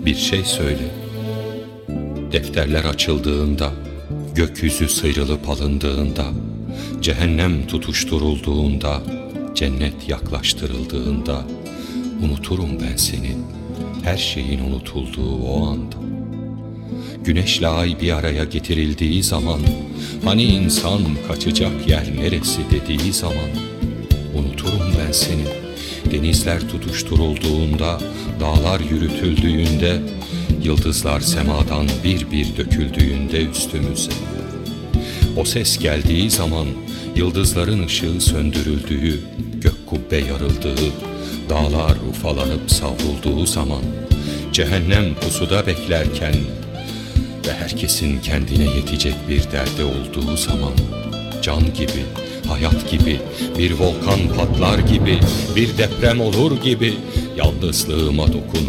bir şey söyle. Defterler açıldığında, gökyüzü sıyrılıp alındığında, cehennem tutuşturulduğunda, cennet yaklaştırıldığında, unuturum ben seni, her şeyin unutulduğu o anda. Güneşle ay bir araya getirildiği zaman, hani insan kaçacak yer neresi dediği zaman, unuturum ben seni. Denizler tutuşturulduğunda, dağlar yürütüldüğünde, yıldızlar semadan bir bir döküldüğünde üstümüze. O ses geldiği zaman, yıldızların ışığı söndürüldüğü, gök kubbe yarıldığı, dağlar ufalanıp savrulduğu zaman, cehennem pusuda beklerken ve herkesin kendine yetecek bir derdi olduğu zaman, can gibi, hayat gibi, bir volkan patlar gibi, bir deprem olur gibi, yalnızlığıma dokunur.